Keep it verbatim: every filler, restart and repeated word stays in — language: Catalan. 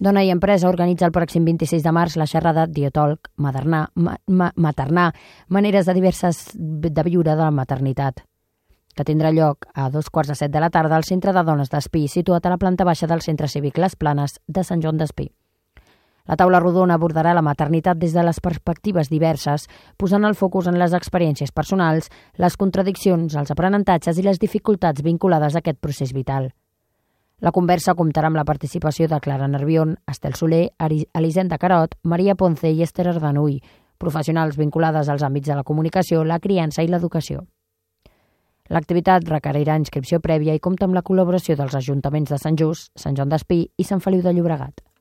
Dona i Empresa organitza el pròxim vint-i-sis de març la xerrada Dietòleg Maternà, ma, ma, maternà, maneres de diverses de viure de la maternitat, que tindrà lloc a dos quarts de set de la tarda al Centre de Dones d'Espí, situat a la planta baixa del Centre Cívic Les Planes de Sant Joan d'Espí. La taula rodona abordarà la maternitat des de les perspectives diverses, posant el focus en les experiències personals, les contradiccions, els aprenentatges i les dificultats vinculades a aquest procés vital. La conversa comptarà amb la participació de Clara Nervión, Estel Soler, Elisenda Carot, Maria Ponce i Esther Ardanuy, professionals vinculades als àmbits de la comunicació, la criança i l'educació. L'activitat requerirà inscripció prèvia i compta amb la col·laboració dels ajuntaments de Sant Just, Sant Joan d'Espí i Sant Feliu de Llobregat.